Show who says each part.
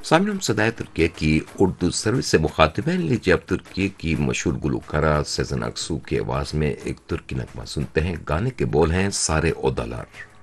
Speaker 1: सामने हम सदाए तुर्किये की उर्दू सर्विस से मुखातिब हैं। लीजिए अब तुर्किये की मशहूर गुलकारा सेजन अक्सू की आवाज़ में एक तुर्की नगमा सुनते हैं। गाने के बोल हैं सारे ओदालार।